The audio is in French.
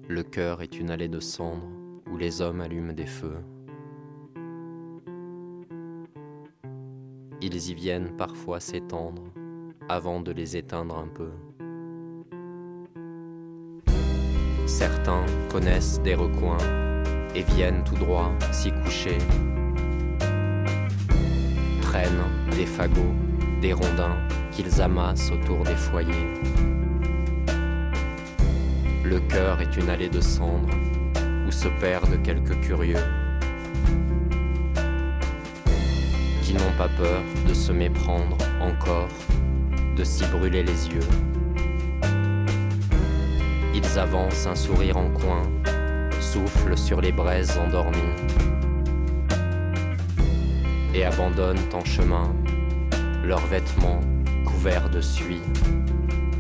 Le cœur est une allée de cendres où les hommes allument des feux. Ils y viennent parfois s'étendre avant de les éteindre un peu. Certains connaissent des recoins et viennent tout droit s'y coucher. Traînent des fagots, des rondins qu'ils amassent autour des foyers. Le cœur est une allée de cendres où se perdent quelques curieux qui n'ont pas peur de se méprendre encore, de s'y brûler les yeux. Ils avancent un sourire en coin, soufflent sur les braises endormies et abandonnent en chemin leurs vêtements couverts de suie.